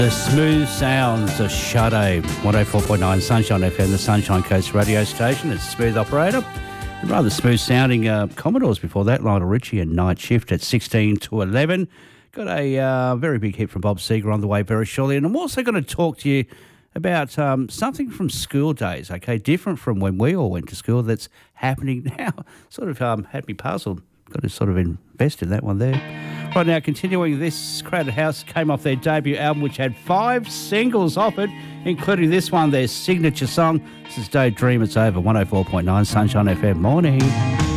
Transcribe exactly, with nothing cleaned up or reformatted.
The smooth sounds of Sade, one oh four point nine Sunshine F M, the Sunshine Coast radio station. It's a smooth operator. And rather smooth sounding uh, Commodores before that, Lionel Richie and Night Shift at sixteen to eleven. Got a uh, very big hit from Bob Seger on the way very shortly. And I'm also going to talk to you about um, something from school days, okay, different from when we all went to school that's happening now. Sort of um, had me puzzled. Got to sort of invest in that one there. Right now, continuing this, Crowded House came off their debut album, which had five singles off it, including this one, their signature song. This is Daydream, It's Over, one oh four point nine Sunshine F M. Morning.